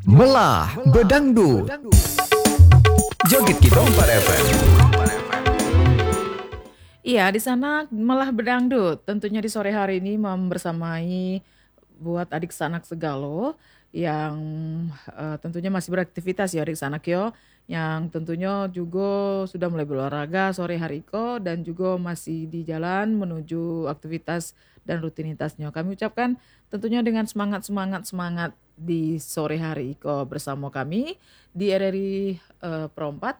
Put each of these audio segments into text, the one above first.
Melah Bedangdut. Joget kita 4 FM. Iya, di sana malah bedangdut. Tentunya di sore hari ini membersamai buat adik sanak segalo yang tentunya masih beraktivitas ya adik sanak yo. Yang tentunya juga sudah mulai berolahraga sore hari ko dan juga masih di jalan menuju aktivitas dan rutinitasnya. Kami ucapkan tentunya dengan semangat di sore hari ko bersama kami di RRI Perompat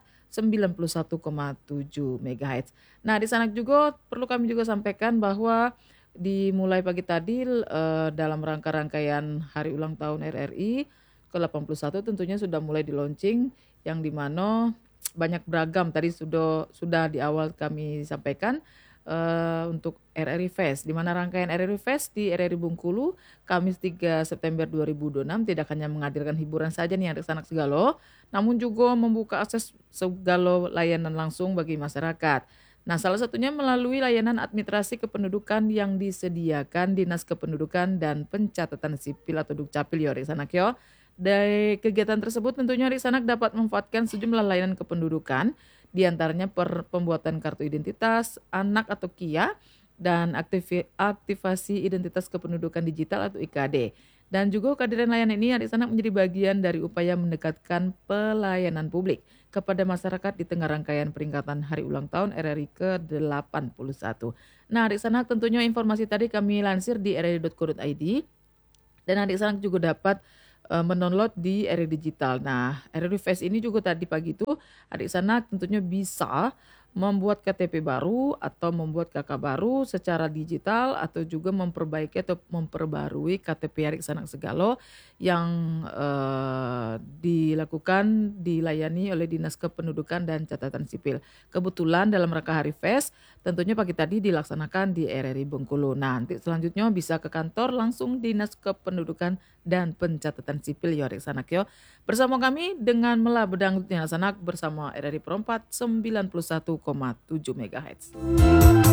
91,7 MHz. Nah, di sana juga perlu kami juga sampaikan bahwa dimulai pagi tadi dalam rangkaian hari ulang tahun RRI ke-81 tentunya sudah mulai di launching yang di mana banyak beragam tadi sudah di awal kami sampaikan untuk RRI Fest, di mana rangkaian RRI Fest di RRI Bengkulu Kamis 3 September 2026 tidak hanya menghadirkan hiburan saja nih adik sanak segalo, namun juga membuka akses segala layanan langsung bagi masyarakat. Nah, salah satunya melalui layanan administrasi kependudukan yang disediakan Dinas Kependudukan dan Pencatatan Sipil atau Dukcapil ya adik sanak yo. Dari kegiatan tersebut tentunya adik sanak dapat memanfaatkan sejumlah layanan kependudukan, diantaranya pembuatan kartu identitas anak atau KIA dan aktivasi identitas kependudukan digital atau IKD. Dan juga kehadiran layanan ini adik sanak menjadi bagian dari upaya mendekatkan pelayanan publik kepada masyarakat di tengah rangkaian peringatan hari ulang tahun RRI ke-81. Nah, adik sanak tentunya informasi tadi kami lansir di rri.co.id dan adik sanak juga dapat mendownload di RRI Digital. Nah, RRI Fest ini juga tadi pagi itu adik sanak tentunya bisa membuat KTP baru atau membuat KK baru secara digital atau juga memperbaiki atau memperbarui KTP adik sanak segalo yang dilayani oleh Dinas Kependudukan dan Catatan Sipil. Kebetulan dalam rangka Hari Fest tentunya pagi tadi dilaksanakan di RRI Bengkulu. Nah, nanti selanjutnya bisa ke kantor langsung Dinas Kependudukan dan Pencatatan Sipil ya adik sanak yo. Bersama kami dengan Melah Bedangdut sanak bersama RRI Perompat 91,7 MHz.